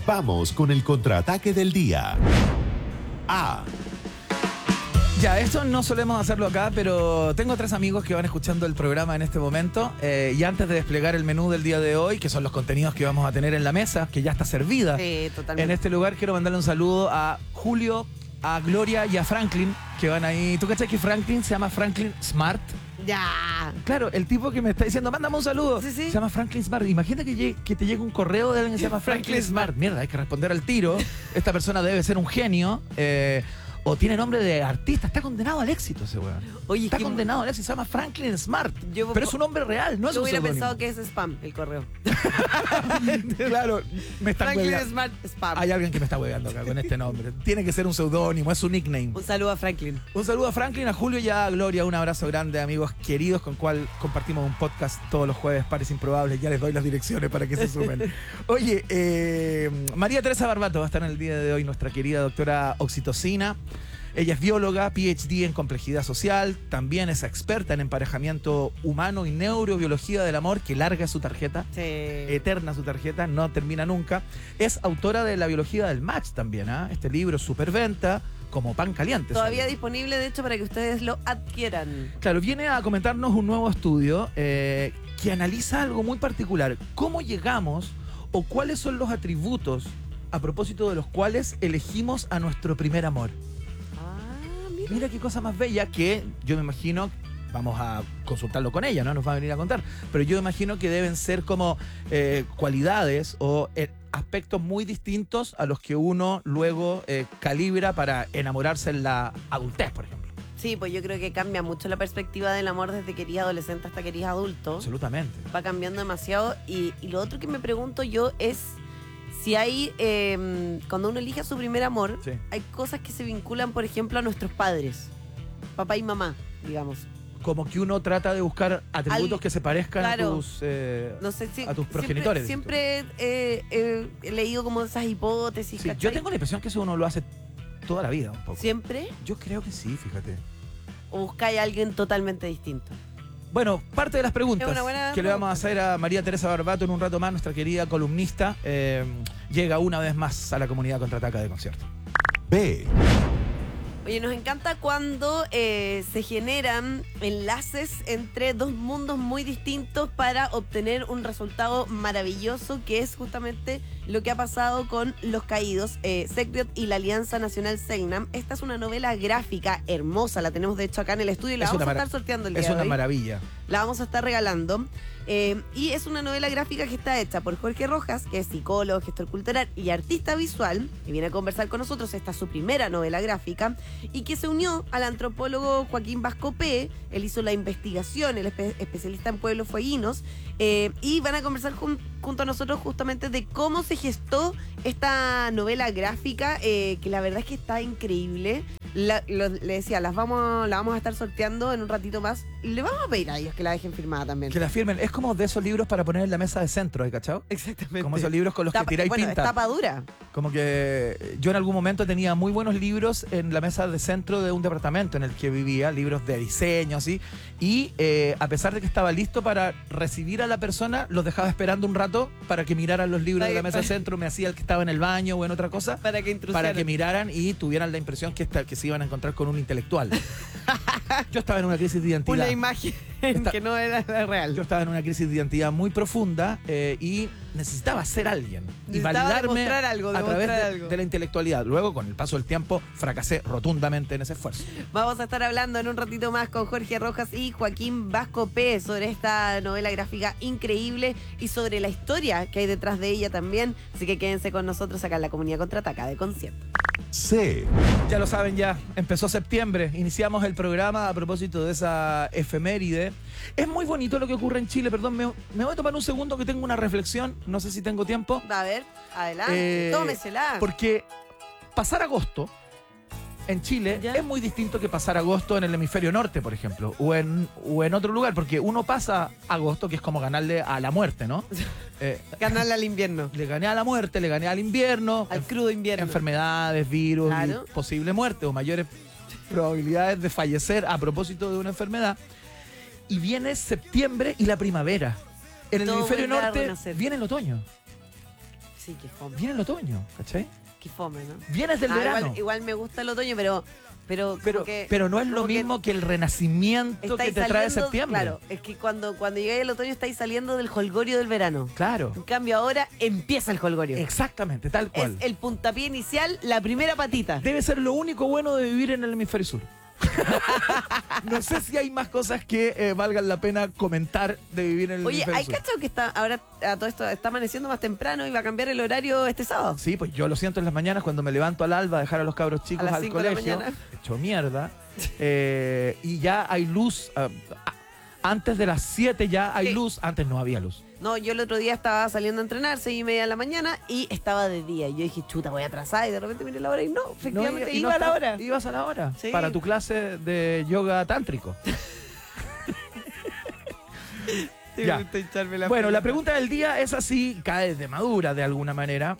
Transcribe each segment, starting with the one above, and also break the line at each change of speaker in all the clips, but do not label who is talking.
Vamos con el contraataque del día.
Ya, esto no solemos hacerlo acá, pero tengo 3 amigos que van escuchando el programa en este momento. Y antes de desplegar el menú del día de hoy, que son los contenidos que vamos a tener en la mesa, que ya está servida en este lugar, quiero mandarle un saludo a Julio, a Gloria y a Franklin, que van ahí. ¿Tú cachai que Franklin se llama Franklin Smart?
Ya.
Claro, el tipo que me está diciendo, mándame un saludo,
Sí.
se llama Franklin Smart. Imagínate que te llegue un correo de alguien que se llama Franklin Smart. Mierda, hay que responder al tiro. Esta persona debe ser un genio. O tiene nombre de artista. Está condenado al éxito ese weón.
Oye,
Está condenado al éxito. Se llama Franklin Smart.
Yo-
Pero es un nombre real, no es
Yo
un
hubiera
seudónimo.
pensado que es spam el correo.
Claro, me están
Franklin
hueveando.
Smart Spam.
Hay alguien que me está hueveando acá con este nombre. Tiene que ser un seudónimo, es un nickname.
Un saludo a Franklin.
Un saludo a Franklin, a Julio y a Gloria. Un abrazo grande, amigos queridos, con cual compartimos un podcast todos los jueves, Pares Improbables. Ya les doy las direcciones para que se sumen. Oye, María Teresa Barbato va a estar en el día de hoy, nuestra querida doctora Oxitocina. Ella es bióloga, PhD en complejidad social, también es experta en emparejamiento humano y neurobiología del amor, que larga su tarjeta,
Sí.
eterna su tarjeta, no termina nunca. Es autora de La biología del match también, ¿ah? Este libro superventa, como pan caliente.
Todavía
sale.
disponible, de hecho, para que ustedes lo adquieran.
Claro, viene a comentarnos un nuevo estudio que analiza algo muy particular. ¿Cómo llegamos o cuáles son los atributos a propósito de los cuales elegimos a nuestro primer amor? Mira qué cosa más bella que yo me imagino, vamos a consultarlo con ella, ¿no? Nos va a venir a contar, pero yo me imagino que deben ser como cualidades o aspectos muy distintos a los que uno luego calibra para enamorarse en la adultez, por ejemplo.
Sí, pues yo creo que cambia mucho la perspectiva del amor desde que eres adolescente hasta que eres adulto.
Absolutamente.
Va cambiando demasiado. Y lo otro que me pregunto yo es si hay, cuando uno elige a su primer amor,
Sí.
hay cosas que se vinculan, por ejemplo, a nuestros padres, papá y mamá, digamos.
Como que uno trata de buscar atributos que se parezcan
claro.
a tus
No sé si
a tus progenitores.
Siempre he leído como esas hipótesis.
Sí,
¿cachai?
yo tengo la impresión que eso uno lo hace toda la vida un poco.
¿Siempre?
Yo creo que sí, fíjate.
¿O buscáis a alguien totalmente distinto?
Bueno, parte de las preguntas
Es una buena
que le vamos a
pregunta.
hacer a María Teresa Barbato en un rato más, nuestra querida columnista, llega una vez más a la comunidad Contraataca de Concierto.
B.
Oye, nos encanta cuando se generan enlaces entre dos mundos muy distintos para obtener un resultado maravilloso, que es justamente lo que ha pasado con Los Caídos, Secret y la Alianza Nacional Segnam. Esta es una novela gráfica hermosa, la tenemos de hecho acá en el estudio y la
Es
vamos
una
a estar sorteando el día
Es
de
una
hoy.
maravilla.
La vamos a estar regalando. Y es una novela gráfica que está hecha por Jorge Rojas, que es psicólogo, gestor cultural y artista visual, que viene a conversar con nosotros. Esta es su primera novela gráfica, y que se unió al antropólogo Joaquín Vasco P. Él hizo la investigación, el especialista en pueblos fueguinos, y van a conversar junto a nosotros justamente de cómo se gestó esta novela gráfica, que la verdad es que está increíble. Le decía, la vamos a estar sorteando en un ratito más. Le vamos a pedir a ellos que la dejen firmada también.
Que la firmen. Es como de esos libros para poner en la mesa de centro, ¿eh, cachao?
Exactamente.
Como esos libros con los que tiráis
bueno,
pinta.
es tapa dura.
Como que yo en algún momento tenía muy buenos libros en la mesa de centro de un departamento en el que vivía, libros de diseño, así, y a pesar de que estaba listo para recibir a la persona, los dejaba esperando un rato para que miraran los libros de la mesa de centro, me hacía el que estaba en el baño o en otra cosa,
Para que intrusiera.
para que miraran y tuvieran la impresión que se iban a encontrar con un intelectual. Yo estaba en una crisis de identidad.
Una imagen que no era la real.
Yo estaba en una crisis de identidad muy profunda y necesitaba ser alguien y
Necesitaba
validarme
demostrar algo,
a través
demostrar algo.
de la intelectualidad. Luego, con el paso del tiempo, fracasé rotundamente en ese esfuerzo.
Vamos a estar hablando en un ratito más con Jorge Rojas y Joaquín Vasco P. sobre esta novela gráfica increíble y sobre la historia que hay detrás de ella también. Así que quédense con nosotros acá en la comunidad Contraataca de Concierto.
C.
Ya lo saben ya, empezó septiembre, iniciamos el programa a propósito de esa efeméride. Es muy bonito lo que ocurre en Chile, perdón, me voy a tomar un segundo que tengo una reflexión, no sé si tengo tiempo.
A ver, adelante, tómesela.
Porque pasar agosto en Chile
¿Ya?
es muy distinto que pasar agosto en el hemisferio norte, por ejemplo, o en otro lugar, porque uno pasa agosto, que es como ganarle a la muerte, ¿no?
Ganarle al invierno.
Le gané a la muerte, le gané al invierno,
Al crudo invierno.
enfermedades, virus,
Claro.
y posible muerte o mayores probabilidades de fallecer a propósito de una enfermedad. Y viene septiembre y la primera. En el
Todo
hemisferio
vuelve a
norte
renacer.
viene el otoño.
Sí, qué fome.
Viene el otoño, ¿cachai?
Qué fome, ¿no?
Vienes del verano.
Igual me gusta el otoño, pero
Pero no es lo mismo que el renacimiento que te trae septiembre.
Claro, es que cuando llegue el otoño estáis saliendo del jolgorio del verano.
Claro.
En cambio ahora empieza el jolgorio.
Exactamente, tal cual.
Es el puntapié inicial, la primera patita.
Debe ser lo único bueno de vivir en el hemisferio sur. No sé si hay más cosas que valgan la pena comentar de vivir en el
Oye,
hemisferio
¿hay
sur.
cachado que ahora a todo esto está amaneciendo más temprano y va a cambiar el horario este sábado?
Sí, pues yo lo siento en las mañanas cuando me levanto al alba a dejar a los cabros chicos
las
al
5 de la
colegio.
mañana.
Hecho mierda. Y ya hay luz. Antes de las 7 ya hay
Sí.
luz. Antes no había luz.
No, yo el otro día estaba saliendo a entrenar, 6:30 de la mañana, y estaba de día. Y yo dije, chuta, voy atrasada. Y de repente miré la hora y no, efectivamente
y
iba a la hora.
Ibas a la hora.
Sí.
Para tu clase de yoga tántrico. Ya. Bueno, la pregunta del día es así, cae de madura de alguna manera.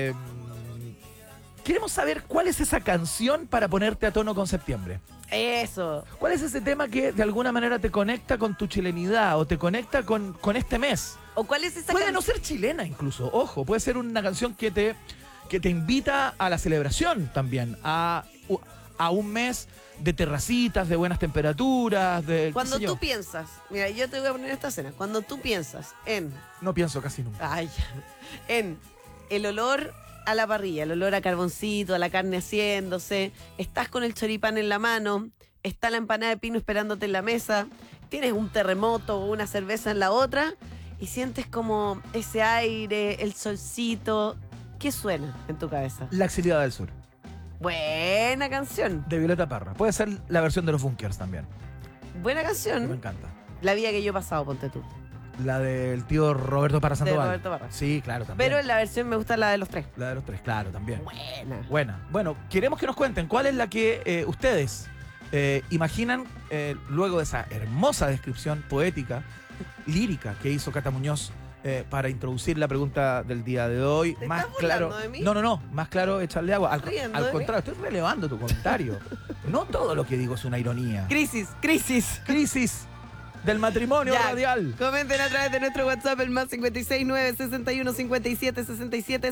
Queremos saber cuál es esa canción para ponerte a tono con septiembre.
Eso.
¿Cuál es ese tema que de alguna manera te conecta con tu chilenidad o te conecta con este mes?
¿O cuál es esa
Puede no
canción?
ser chilena incluso, ojo, puede ser una canción que te invita a la celebración también, a un mes de terracitas, de buenas temperaturas, de...
Cuando
qué sé yo.
tú piensas, mira, yo te voy a poner esta escena. Cuando tú piensas
No pienso casi nunca.
en el olor a la parrilla, el olor a carboncito, a la carne haciéndose, estás con el choripán en la mano, está la empanada de pino esperándote en la mesa, tienes un terremoto o una cerveza en la otra y sientes como ese aire, el solcito. ¿Qué suena en tu cabeza?
La exiliada del sur,
Buena canción.
de Violeta Parra. Puede ser la versión de los Bunkers también,
Buena
que me
canción.
encanta.
La vida que yo he pasado, ponte tú.
La del tío Roberto Parra Sandoval.
Roberto Parra.
Sí, claro, también.
Pero en la versión me gusta la de los tres.
La de los tres, claro, también.
Buena.
Buena. Bueno, queremos que nos cuenten cuál es la que ustedes imaginan luego de esa hermosa descripción poética, lírica que hizo Cata Muñoz para introducir la pregunta del día de hoy.
¿Te
Más
estás
claro.
burlando de mí?
No. Más claro echarle agua. Al
¿Riendo de mí?
contrario, estoy relevando tu comentario. No todo lo que digo es una ironía.
Crisis.
Crisis del matrimonio
Ya.
radial.
Comenten a través de nuestro WhatsApp, el más 569 61 57 67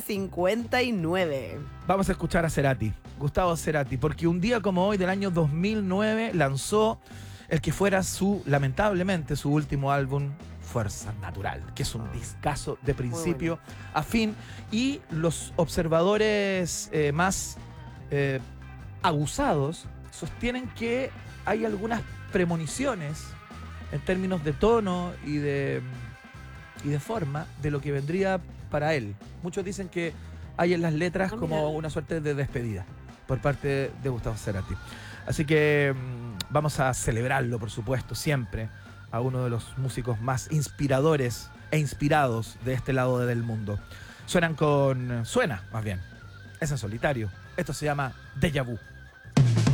59.
Vamos a escuchar a Cerati, Gustavo Cerati, porque un día como hoy del año 2009 lanzó el que fuera lamentablemente, su último álbum, Fuerza Natural, que es un discazo de principio a fin, y los observadores más abusados sostienen que hay algunas premoniciones en términos de tono y de forma de lo que vendría para él. Muchos dicen que hay en las letras como
mira.
una suerte de despedida por parte de Gustavo Cerati. Así que vamos a celebrarlo, por supuesto, siempre, a uno de los músicos más inspiradores e inspirados de este lado del mundo. Suena más bien, es en solitario. Esto se llama Déjà Vu.